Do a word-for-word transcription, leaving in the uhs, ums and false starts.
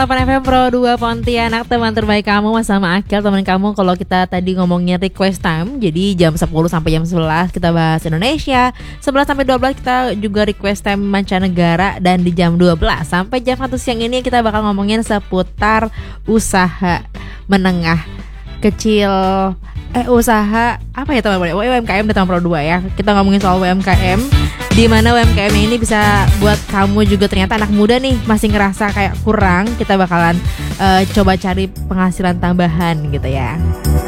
delapan F M Pro dua Pontianak, teman terbaik kamu sama Akil, teman kamu. Kalau kita tadi ngomongin request time, jadi jam sepuluh sampai jam sebelas kita bahas Indonesia, sebelas sampai dua belas kita juga request time mancanegara, dan di jam dua belas sampai jam satu siang ini kita bakal ngomongin seputar usaha menengah kecil, eh usaha apa ya teman-teman, U M K M di Tahun Pro dua ya. Kita ngomongin soal U M K M, di mana U M K M ini bisa buat kamu juga ternyata anak muda nih masih ngerasa kayak kurang. Kita bakalan uh, coba cari penghasilan tambahan gitu ya.